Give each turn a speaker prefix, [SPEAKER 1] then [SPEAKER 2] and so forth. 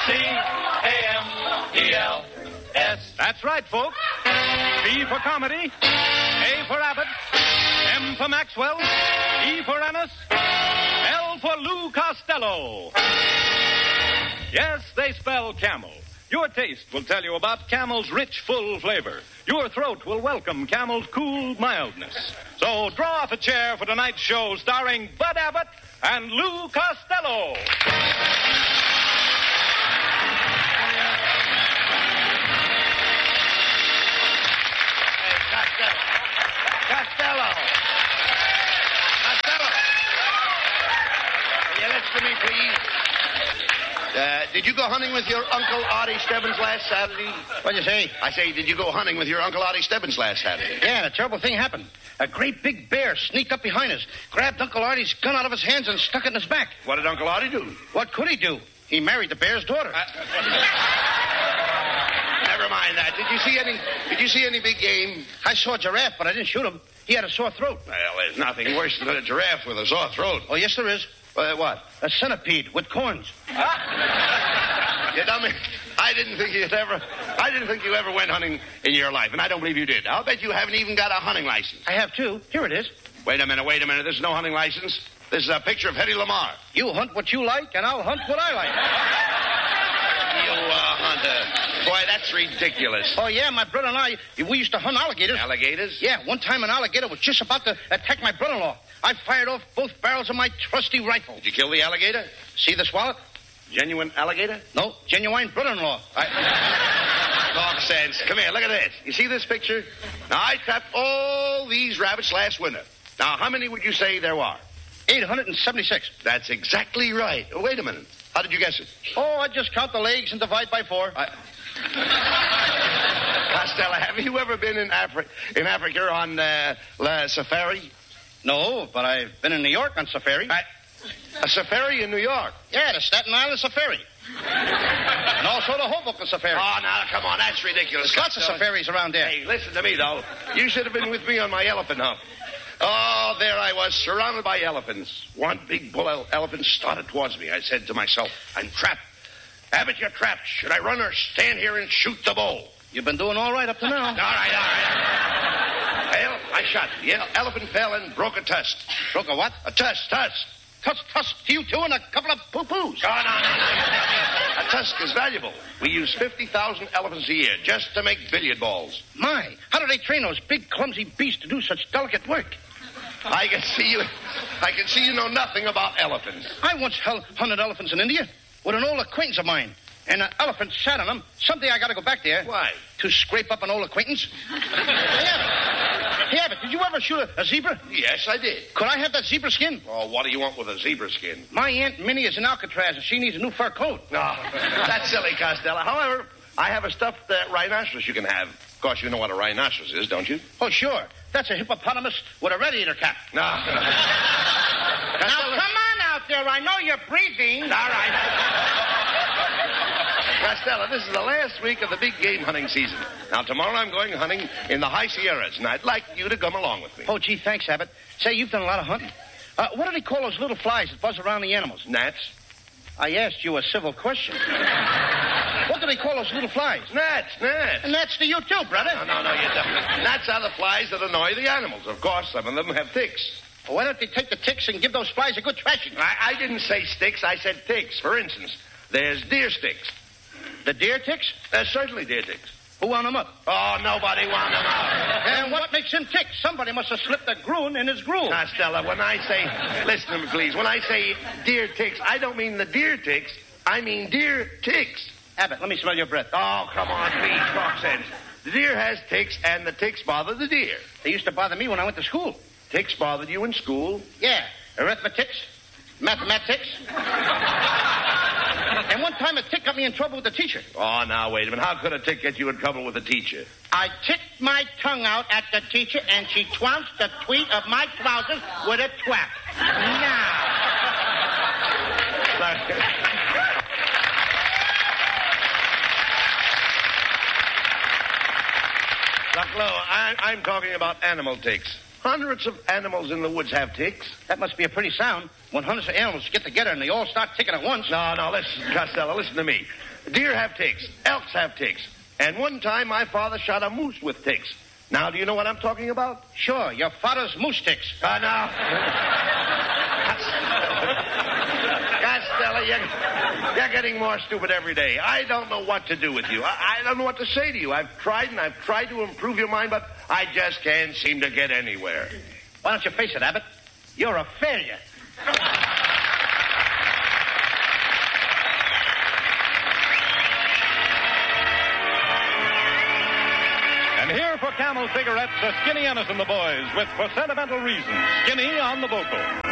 [SPEAKER 1] C-A-M-E-L-S.
[SPEAKER 2] That's right, folks. C for comedy, A for Abbott, M for Maxwell, E for Ennis, L for Lou Costello. Yes, they spell Camel. Your taste will tell you about Camel's rich, full flavor. Your throat will welcome Camel's cool mildness. So draw up a chair for tonight's show starring Bud Abbott and Lou Costello.
[SPEAKER 3] Costello. Will you listen to me, please? Did you go hunting with your Uncle Artie Stebbins last Saturday?
[SPEAKER 4] What'd you say?
[SPEAKER 3] I say, did you go hunting with your Uncle Artie Stebbins last Saturday?
[SPEAKER 4] Yeah, and a terrible thing happened. A great big bear sneaked up behind us, grabbed Uncle Artie's gun out of his hands, and stuck it in his back.
[SPEAKER 3] What did Uncle Artie do?
[SPEAKER 4] What could he do? He married the bear's daughter.
[SPEAKER 3] Never mind that. Did you see any big game?
[SPEAKER 4] I saw a giraffe, but I didn't shoot him. He had a sore throat.
[SPEAKER 3] Well, there's nothing worse than a giraffe with a sore throat.
[SPEAKER 4] Oh, yes, there is.
[SPEAKER 3] What?
[SPEAKER 4] A centipede with corns.
[SPEAKER 3] You dummy. I didn't think you ever went hunting in your life, and I don't believe you did. I'll bet you haven't even got a hunting license.
[SPEAKER 4] I have, too. Here it is.
[SPEAKER 3] Wait a minute. This is no hunting license. This is a picture of Hedy Lamarr.
[SPEAKER 4] You hunt what you like, and I'll hunt what I like.
[SPEAKER 3] You hunter. Boy, that's ridiculous.
[SPEAKER 4] Oh, yeah, my brother and I, we used to hunt alligators.
[SPEAKER 3] Alligators?
[SPEAKER 4] Yeah, one time an alligator was just about to attack my brother-in-law. I fired off both barrels of my trusty rifle.
[SPEAKER 3] Did you kill the alligator?
[SPEAKER 4] See this wallet?
[SPEAKER 3] Genuine alligator?
[SPEAKER 4] No, genuine brother-in-law.
[SPEAKER 3] Talk sense. Come here, look at this. You see this picture? Now, I trapped all these rabbits last winter. Now, how many would you say there were?
[SPEAKER 4] 876.
[SPEAKER 3] That's exactly right. Oh, wait a minute. How did you guess it?
[SPEAKER 4] Oh, I just count the legs and divide by 4.
[SPEAKER 3] Costello, have you ever been in Africa on safari?
[SPEAKER 4] No, but I've been in New York on safari.
[SPEAKER 3] A safari in New York?
[SPEAKER 4] Yeah, the Staten Island Safari. And also the Hoboken Safari.
[SPEAKER 3] Oh, now, come on. That's ridiculous.
[SPEAKER 4] There's lots of safaris around there.
[SPEAKER 3] Hey, listen to me, though. You should have been with me on my elephant hunt. Oh, there I was, surrounded by elephants. One big bull elephant started towards me. I said to myself, I'm trapped. Abbott, you're trapped. Should I run or stand here and shoot the bull?
[SPEAKER 4] You've been doing all right up to now.
[SPEAKER 3] All right. Well, I shot. The elephant fell and broke a tusk.
[SPEAKER 4] Broke a what?
[SPEAKER 3] A tusk.
[SPEAKER 4] Tusk to you two and a couple of poo-poos.
[SPEAKER 3] Oh, no. A tusk is valuable. We use 50,000 elephants a year just to make billiard balls.
[SPEAKER 4] My, how do they train those big, clumsy beasts to do such delicate work?
[SPEAKER 3] I can see you know nothing about elephants.
[SPEAKER 4] I once hunted elephants in India with an old acquaintance of mine. And an elephant sat on them. Someday I got to go back there.
[SPEAKER 3] Why?
[SPEAKER 4] To scrape up an old acquaintance. Hey, Abbott, did you ever shoot a zebra?
[SPEAKER 3] Yes, I did.
[SPEAKER 4] Could I have that zebra skin?
[SPEAKER 3] Oh, what do you want with a zebra skin?
[SPEAKER 4] My Aunt Minnie is in Alcatraz, and she needs a new fur coat.
[SPEAKER 3] No, that's silly, Costello. However, I have a stuffed rhinoceros you can have. Of course, you know what a rhinoceros is, don't you?
[SPEAKER 4] Oh, sure. That's a hippopotamus with a radiator cap.
[SPEAKER 3] No.
[SPEAKER 4] Now, come on out there. I know you're breathing.
[SPEAKER 3] All right. Costello, this is the last week of the big game hunting season. Now, tomorrow I'm going hunting in the high Sierras, and I'd like you to come along with me.
[SPEAKER 4] Oh, gee, thanks, Abbott. Say, you've done a lot of hunting. What do they call those little flies that buzz around the animals?
[SPEAKER 3] Gnats.
[SPEAKER 4] I asked you a civil question. What do they call those little flies?
[SPEAKER 3] Gnats.
[SPEAKER 4] And that's to you, too, brother.
[SPEAKER 3] No, you don't. Gnats are the flies that annoy the animals. Of course, some of them have ticks.
[SPEAKER 4] Well, why don't they take the ticks and give those flies a good thrashing?
[SPEAKER 3] I didn't say sticks, I said ticks. For instance, there's deer sticks.
[SPEAKER 4] The deer ticks?
[SPEAKER 3] Certainly deer ticks.
[SPEAKER 4] Who wound them up?
[SPEAKER 3] Oh, nobody wound them up.
[SPEAKER 4] And what makes him tick? Somebody must have slipped a groon in his groove.
[SPEAKER 3] Costello, when I say... Listen to me, please. When I say deer ticks, I don't mean the deer ticks. I mean deer ticks.
[SPEAKER 4] Abbott, let me smell your breath.
[SPEAKER 3] Oh, come on, please. Talk sense. The deer has ticks, and the ticks bother the deer.
[SPEAKER 4] They used to bother me when I went to school.
[SPEAKER 3] Ticks bothered you in school?
[SPEAKER 4] Yeah. Arithmetics, mathematics. And one time a tick got me in trouble with the teacher.
[SPEAKER 3] Oh, now, wait a minute. How could a tick get you in trouble with the teacher?
[SPEAKER 4] I ticked my tongue out at the teacher, and she trounced the tweet of my trousers with a twap. Now.
[SPEAKER 3] Look, Lou, I'm talking about animal ticks. hundreds of animals in the woods have ticks.
[SPEAKER 4] That must be a pretty sound when hundreds of animals get together and they all start ticking at once.
[SPEAKER 3] No, listen, Costello, listen to me. Deer have ticks. Elks have ticks. And one time my father shot a moose with ticks. Now, do you know what I'm talking about?
[SPEAKER 4] Sure, your father's moose ticks.
[SPEAKER 3] No. Costello, you're getting more stupid every day. I don't know what to do with you. I don't know what to say to you. I've tried to improve your mind, but I just can't seem to get anywhere.
[SPEAKER 4] Why don't you face it, Abbott? You're a failure.
[SPEAKER 2] And here for Camel Cigarettes, the Skinny Ennis and the Boys, with For Sentimental Reasons, Skinny on the vocal.